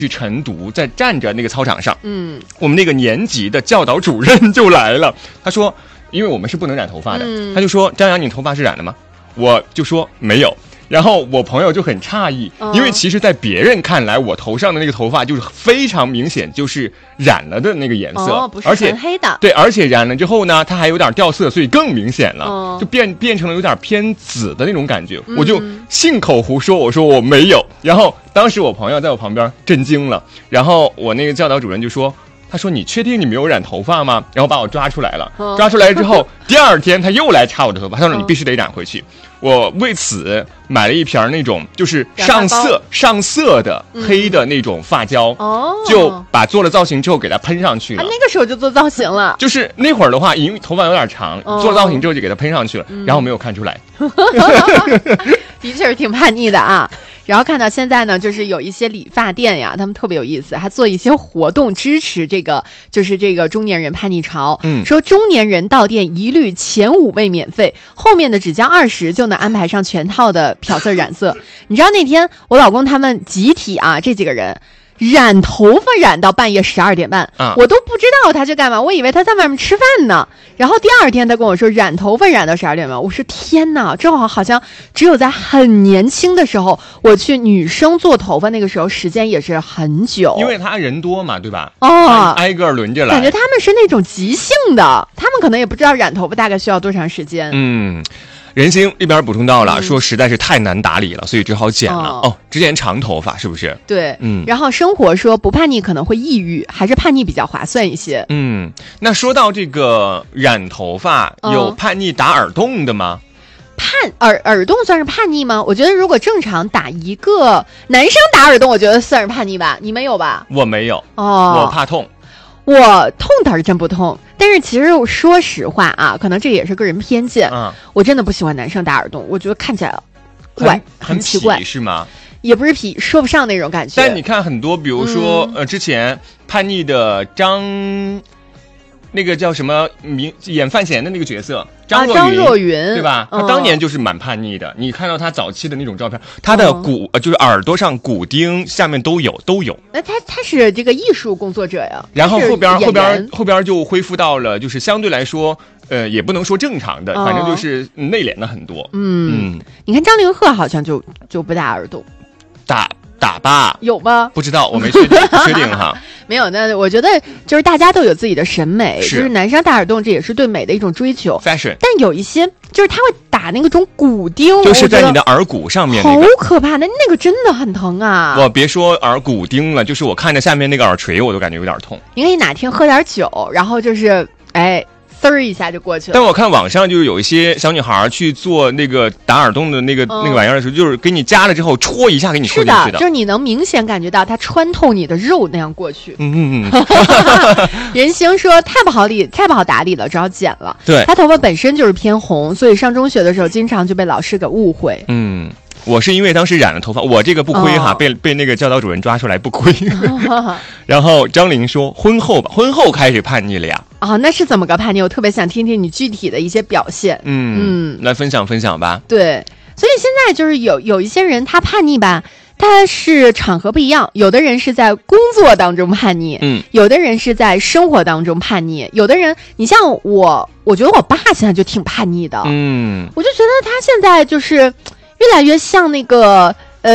去晨读，在站着那个操场上，我们那个年级的教导主任就来了，他说，因为我们是不能染头发的，他就说张扬，你头发是染的吗？我就说没有。然后我朋友就很诧异，因为其实在别人看来，我头上的那个头发就是非常明显，就是染了的那个颜色， 不是纯黑的。 对，而且染了之后呢，它还有点掉色，所以更明显了，就变成了有点偏紫的那种感觉。我就信口胡说，我说我没有。然后当时我朋友在我旁边震惊了，然后我那个教导主任就说。他说：“你确定你没有染头发吗？”然后把我抓出来了。抓出来之后，第二天他又来插我的头发。他说：“你必须得染回去。”我为此买了一瓶那种就是上色的黑的那种发胶，就把做了造型之后给它喷上去了。 那个时候就做造型了。 就是那会儿的话，因为头发有点长，做了造型之后就给它喷上去了，然后没有看出来。 的确是挺叛逆的啊。然后看到现在呢，就是有一些理发店呀，他们特别有意思，还做一些活动支持这个，就是这个中年人叛逆潮。说中年人到店一律前5位免费，后面的只交20就能安排上全套的漂色染色。你知道那天我老公他们集体啊，这几个人。染头发染到半夜12点半，我都不知道他去干嘛，我以为他在外面吃饭呢。然后第二天他跟我说染头发染到12点半，我说天哪，这好像只有在很年轻的时候，我去女生做头发那个时候时间也是很久， 因为他人多嘛，对吧？挨个轮着来， 感觉他们是那种即兴的，他们可能也不知道染头发大概需要多长时间。 人心这边补充到了，说实在是太难打理了，所以只好剪了。之前长头发是不是？ 对，然后生活说不叛逆可能会抑郁，还是叛逆比较划算一些。 那说到这个染头发，有叛逆打耳洞的吗？ 耳洞算是叛逆吗？我觉得如果正常打一个男生打耳洞，我觉得算是叛逆吧。你们有吧？ 我没有。我怕痛。 我痛倒是真不痛，但是其实说实话啊，可能这也是个人偏见。我真的不喜欢男生打耳洞，我觉得看起来怪，很奇怪， 是吗？ 也不是痞，说不上那种感觉。 但你看很多，比如说之前叛逆的那个叫什么演范闲的那个角色张若昀，对吧？他当年就是蛮叛逆的。你看到他早期的那种照片，他的就是耳朵上骨钉下面都有。 那他是这个艺术工作者呀。 然后后边就恢复到了，就是相对来说，也不能说正常的，反正就是内敛了很多。 你看张凌赫好像就不打耳洞， 打吧？有吗？不知道，我没确定哈。 没有，那我觉得就是大家都有自己的审美，就是男生打耳洞，这也是对美的一种追求 ，fashion。 但有一些就是他会打那种骨钉， 就是在你的耳骨上面，好可怕，那个真的很疼啊！ 我别说耳骨钉了，就是我看着下面那个耳垂，我都感觉有点痛。 你可以哪天喝点酒，然后就是嗖儿一下就过去了。 但我看网上就是有一些小女孩去做那个打耳洞的那个玩意儿的时候，就是给你夹了之后戳一下给你戳进去的， 就是你能明显感觉到它穿透你的肉那样过去。人星说太不好打理了，只好剪了。 对， 他头发本身就是偏红，所以上中学的时候经常就被老师给误会。 我是因为当时染了头发，我这个不亏哈，被那个教导主任抓出来不亏。然后张玲说婚后开始叛逆了呀。 那是怎么个叛逆？我特别想听听你具体的一些表现。 来分享吧。 对，所以现在就是有一些人他叛逆吧，他是场合不一样，有的人是在工作当中叛逆，有的人是在生活当中叛逆，有的人你像我觉得我爸现在就挺叛逆的。我就觉得他现在就是越来越像那个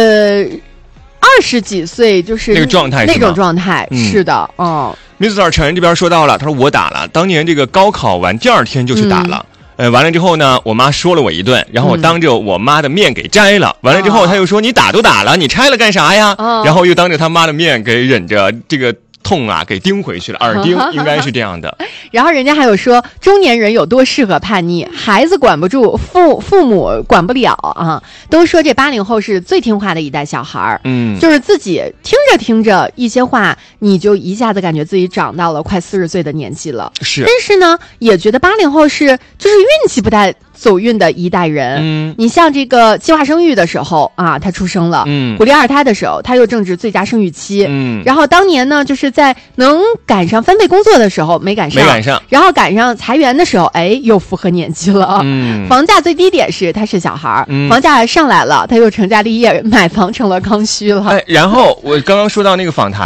20几岁，就是那个状态， 那种状态。是的。 Mr. 陈这边说到了，他说我打了，当年这个高考完第2天就去打了。完了之后呢，我妈说了我一顿，然后我当着我妈的面给摘了。完了之后，她又说你打都打了，你拆了干啥呀？然后又当着他妈的面给忍着这个痛啊，给钉回去了，耳钉应该是这样的。 然后人家还有说，中年人有多适合叛逆，孩子管不住，父母管不了啊。都说这80后是最听话的一代小孩，就是自己听着一些话，你就一下子感觉自己长到了快40岁的年纪了。 是， 但是呢，也觉得80后是就是运气不太走运的一代人。你像这个计划生育的时候啊，他出生了，鼓励二胎的时候，他又正值最佳生育期，然后当年呢，就是在能赶上分配工作的时候没赶上，然后赶上裁员的时候，哎，又符合年纪了。房价最低点是他是小孩，房价上来了，他又成家立业，买房成了刚需了。 然后我刚刚说到那个访谈。